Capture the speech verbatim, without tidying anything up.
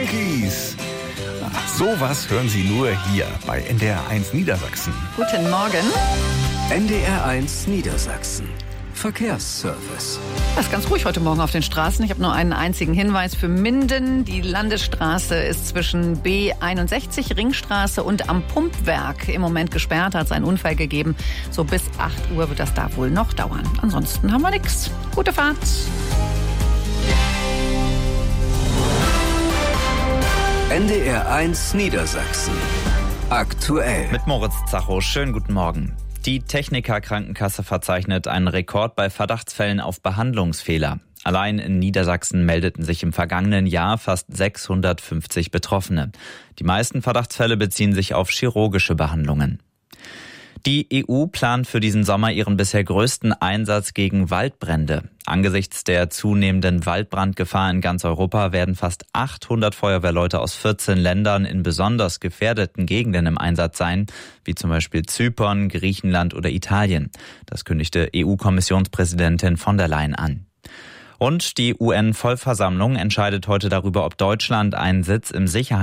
Monkeys. Ach, sowas hören Sie nur hier bei N D R eins Niedersachsen. Guten Morgen. N D R eins Niedersachsen. Verkehrsservice. Das ist ganz ruhig heute Morgen auf den Straßen. Ich habe nur einen einzigen Hinweis für Minden. Die Landesstraße ist zwischen B einundsechzig, Ringstraße und am Pumpwerk im Moment gesperrt. Hat es einen Unfall gegeben. So bis acht Uhr wird das da wohl noch dauern. Ansonsten haben wir nichts. Gute Fahrt. N D R eins Niedersachsen. Aktuell. Mit Moritz Zacho. Schönen guten Morgen. Die Techniker Krankenkasse verzeichnet einen Rekord bei Verdachtsfällen auf Behandlungsfehler. Allein in Niedersachsen meldeten sich im vergangenen Jahr fast sechshundertfünfzig Betroffene. Die meisten Verdachtsfälle beziehen sich auf chirurgische Behandlungen. Die E U plant für diesen Sommer ihren bisher größten Einsatz gegen Waldbrände. Angesichts der zunehmenden Waldbrandgefahr in ganz Europa werden fast achthundert Feuerwehrleute aus vierzehn Ländern in besonders gefährdeten Gegenden im Einsatz sein, wie zum Beispiel Zypern, Griechenland oder Italien. Das kündigte E U-Kommissionspräsidentin von der Leyen an. Und die U N-Vollversammlung entscheidet heute darüber, ob Deutschland einen Sitz im Sicherheitsrat